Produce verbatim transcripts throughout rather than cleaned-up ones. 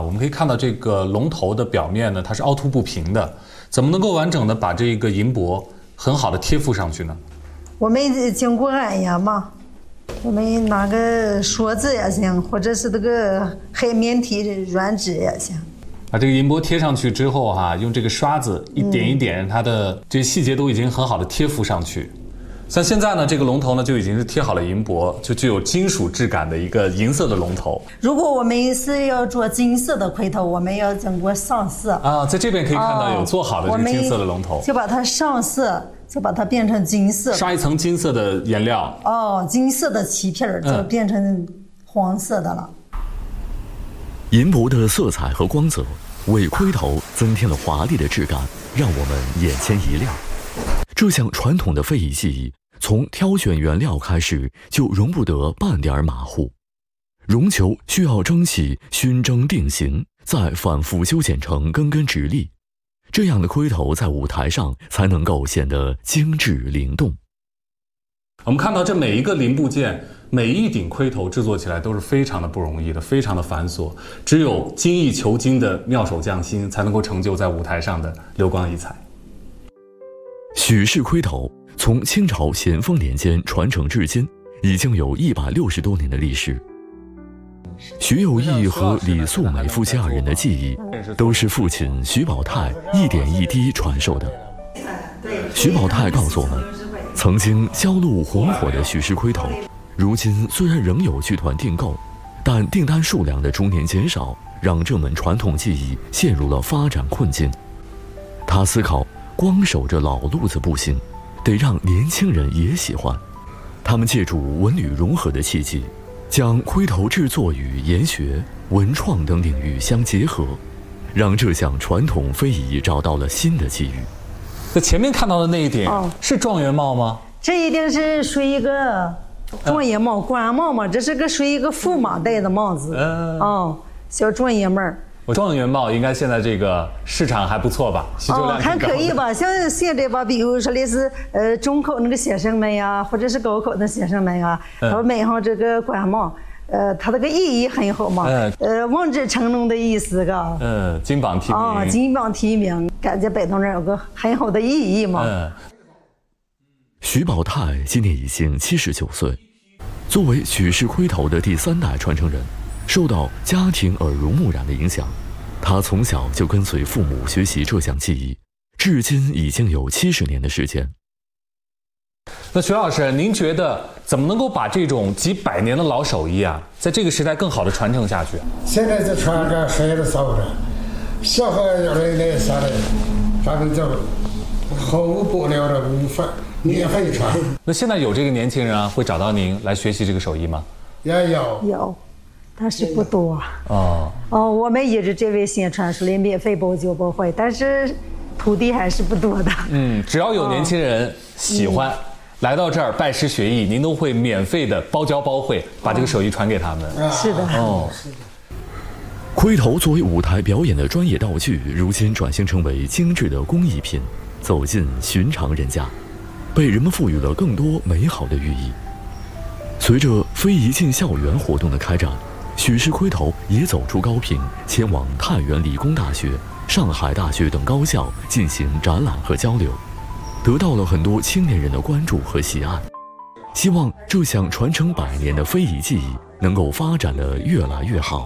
我们可以看到这个龙头的表面呢，它是凹凸不平的，怎么能够完整的把这个银箔很好的贴附上去呢？ 我们经过按压嘛，我们拿个锁子也行，或者是这个海绵体软纸也行。 把这个银箔贴上去之后哈、啊，用这个刷子一点一点，它的这些细节都已经很好的贴附上去。像现在呢，这个龙头呢就已经是贴好了银箔，就具有金属质感的一个银色的龙头。 如果我们是要做金色的盔头，我们要经过上色啊，在这边可以看到有做好的这个金色的龙头， 哦、就把它上色，就把它变成金色， 刷一层金色的颜料。 哦，金色的漆片就变成黄色的了。 嗯、银箔的色彩和光泽为盔头增添了华丽的质感，让我们眼前一亮。这项传统的非遗技艺，从挑选原料开始就容不得半点马虎。绒球需要蒸汽熏蒸定型，再反复修剪成根根直立，这样的盔头在舞台上才能够显得精致灵动。 我们看到这每一个零部件，每一顶盔头制作起来都是非常的不容易的，非常的繁琐，只有精益求精的妙手匠心才能够成就在舞台上的流光溢彩。 许氏盔头从清朝咸丰年间传承至今，已经有一百六十多年的历史。徐有义和李素梅夫妻二人的技艺，都是父亲徐宝泰一点一滴传授的。徐宝泰告诉我们，曾经销路红火的许氏盔头，如今虽然仍有剧团订购，但订单数量的逐年减少，让这门传统技艺陷入了发展困境。他思考，光守着老路子不行，得让年轻人也喜欢。他们借助文旅融合的契机，将盔头制作与研学、文创等领域相结合，让这项传统非遗找到了新的机遇。 在前面看到的那一顶、哦、是状元帽吗？ 这一定是属于一个状元帽、官帽嘛，这是个属于一个驸马戴的帽子。嗯，哦，小状元帽。 我状元帽应该现在这个市场还不错吧？需求量挺高的。 哦，还可以吧。像现在吧，比如说的是呃中考那个学生们呀，或者是高考的学生们呀，他们买上这个官帽，呃，它这个意义很好嘛。嗯。呃，望子成龙的意思，嘎。 嗯，金榜题名。 啊，金榜题名，感觉摆到那儿有个很好的意义嘛。嗯。 徐宝泰今年已经七十九岁，作为许氏盔头的第三代传承人。受到家庭耳濡目染的影响，他从小就跟随父母学习这项技艺，至今已经有七十年的时间。 那徐老师，您觉得怎么能够把这种几百年的老手艺啊，在这个时代更好的传承下去？ 现在这传着谁都少着，小孩要来来啥的，咱们就毫无不了的无法免费传。 那现在有这个年轻人啊，会找到您来学习这个手艺吗？ 也有有。但是不多哦哦，我们一直这位宣传说的免费包教包会，但是徒弟还是不多的。嗯， 只要有年轻人喜欢、哦嗯、来到这儿拜师学艺，您都会免费的包教包会，把这个手艺传给他们。 哦、是的哦。 盔头作为舞台表演的专业道具，如今转型成为精致的工艺品，走进寻常人家，被人们赋予了更多美好的寓意。随着非遗进校园活动的开展，许氏盔头也走出高平，前往太原理工大学、上海大学等高校进行展览和交流，得到了很多青年人的关注和喜爱。希望这项传承百年的非遗技艺能够发展得越来越好。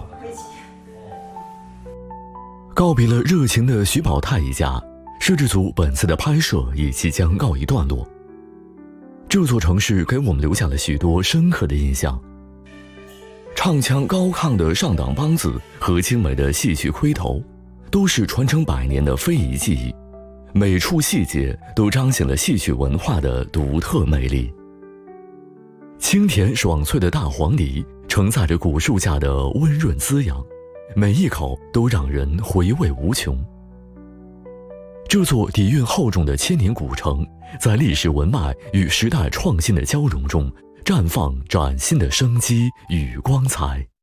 告别了热情的徐宝泰一家，摄制组本次的拍摄也即将告一段落。这座城市给我们留下了许多深刻的印象。唱腔高亢的上党梆子和精美的戏曲盔头，都是传承百年的非遗技艺，每处细节都彰显了戏曲文化的独特魅力。清甜爽脆的大黄梨承载着古树下的温润滋养，每一口都让人回味无穷。这座底蕴厚重的千年古城，在历史文脉与时代创新的交融中，绽放崭新的生机与光彩。